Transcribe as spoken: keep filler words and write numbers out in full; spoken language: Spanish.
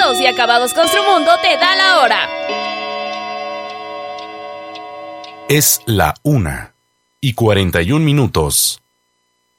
Pisos y Acabados Construmundo te da la hora. Es la una y cuarenta y un minutos.